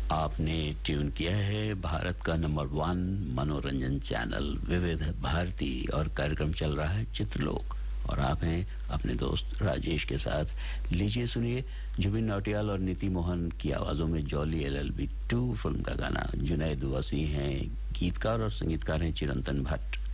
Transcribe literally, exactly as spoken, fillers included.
आपने ट्यून किया है भारत का नंबर वन मनोरंजन चैनल विविध भारती और कार्यक्रम चल रहा है चित्रलोक और आप हैं अपने दोस्त राजेश के साथ। लीजिए सुनिए जुबिन नौटियाल और नीति मोहन की आवाज़ों में jolly L L B to film का गाना। जुनैद वसी हैं गीतकार और संगीतकार हैं चिरंतन भट्ट।